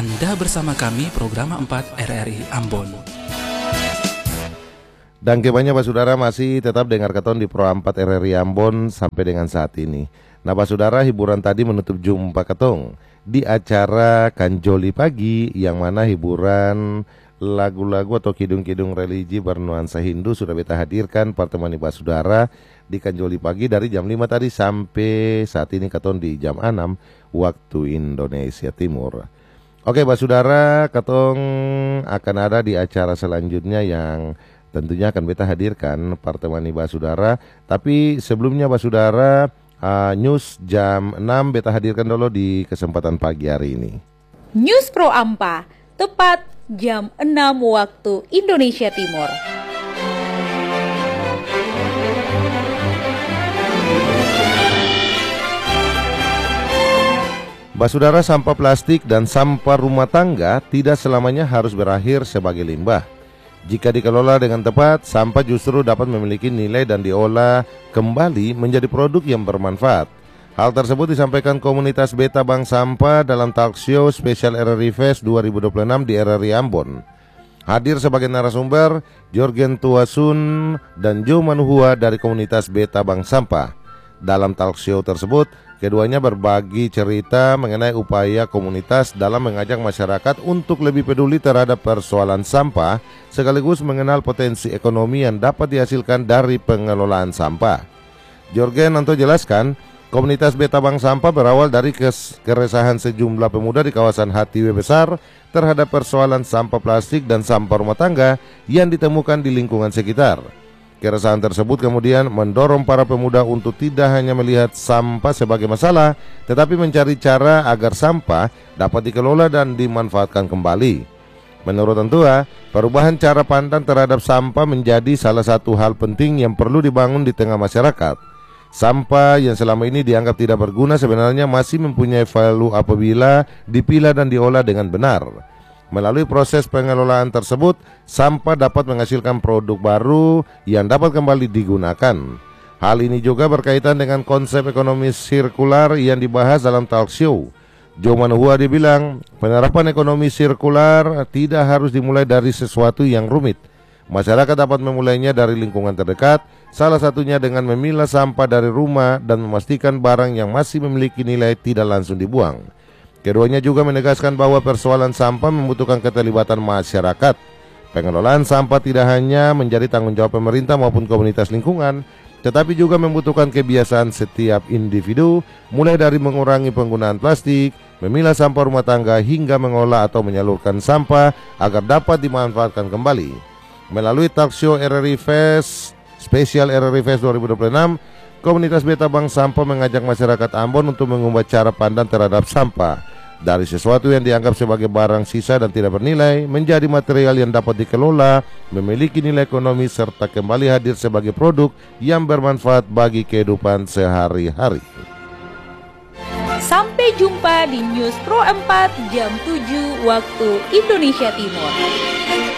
Anda bersama kami program 4 RRI Ambon. Dan kebanyakan Pak Saudara masih tetap dengar keton di Pro 4 RRI Ambon sampai dengan saat ini. Nah Pak Saudara, hiburan tadi menutup jumpa ketong di acara Kanjoli Pagi, yang mana hiburan lagu-lagu atau kidung-kidung religi bernuansa Hindu sudah kita hadirkan pertemuan Pak Saudara di Kanjoli Pagi dari jam 5 tadi sampai saat ini keton di jam 6 waktu Indonesia Timur. Oke Pak Saudara, ketong akan ada di acara selanjutnya yang tentunya akan beta hadirkan pertemuan Pak Saudara. Tapi sebelumnya Pak Saudara, news jam 6 beta hadirkan dulu di kesempatan pagi hari ini. News Pro Ampa, tepat jam 6 waktu Indonesia Timur. Pak Saudara, sampah plastik dan sampah rumah tangga tidak selamanya harus berakhir sebagai limbah. Jika dikelola dengan tepat, sampah justru dapat memiliki nilai dan diolah kembali menjadi produk yang bermanfaat. Hal tersebut disampaikan komunitas Beta Bank Sampah dalam talk show spesial RRI Fest 2026 di RRI Ambon. Hadir sebagai narasumber Jorgen Tuasun dan Joe Manuhua dari komunitas Beta Bank Sampah. Dalam talk show tersebut, keduanya berbagi cerita mengenai upaya komunitas dalam mengajak masyarakat untuk lebih peduli terhadap persoalan sampah, sekaligus mengenal potensi ekonomi yang dapat dihasilkan dari pengelolaan sampah. Jorgen Anto jelaskan, komunitas Beta Bank Sampah berawal dari keresahan sejumlah pemuda di kawasan Hatiwe Besar terhadap persoalan sampah plastik dan sampah rumah tangga yang ditemukan di lingkungan sekitar. Keresahan tersebut kemudian mendorong para pemuda untuk tidak hanya melihat sampah sebagai masalah, tetapi mencari cara agar sampah dapat dikelola dan dimanfaatkan kembali. Menurut Antua, perubahan cara pandang terhadap sampah menjadi salah satu hal penting yang perlu dibangun di tengah masyarakat. Sampah yang selama ini dianggap tidak berguna sebenarnya masih mempunyai value apabila dipilah dan diolah dengan benar. Melalui proses pengelolaan tersebut, sampah dapat menghasilkan produk baru yang dapat kembali digunakan. Hal ini juga berkaitan dengan konsep ekonomi sirkular yang dibahas dalam talk show. Joe Manuhua dibilang, penerapan ekonomi sirkular tidak harus dimulai dari sesuatu yang rumit. Masyarakat dapat memulainya dari lingkungan terdekat, salah satunya dengan memilah sampah dari rumah dan memastikan barang yang masih memiliki nilai tidak langsung dibuang. Keduanya juga menegaskan bahwa persoalan sampah membutuhkan keterlibatan masyarakat. Pengelolaan sampah tidak hanya menjadi tanggung jawab pemerintah maupun komunitas lingkungan, tetapi juga membutuhkan kebiasaan setiap individu, mulai dari mengurangi penggunaan plastik, memilah sampah rumah tangga, hingga mengolah atau menyalurkan sampah agar dapat dimanfaatkan kembali. Melalui talk show RRI Fest, spesial RRI Fest 2026, komunitas Beta Bank Sampah mengajak masyarakat Ambon untuk mengubah cara pandang terhadap sampah. Dari sesuatu yang dianggap sebagai barang sisa dan tidak bernilai, menjadi material yang dapat dikelola, memiliki nilai ekonomi, serta kembali hadir sebagai produk yang bermanfaat bagi kehidupan sehari-hari. Sampai jumpa di News Pro 4 jam 7 waktu Indonesia Timur.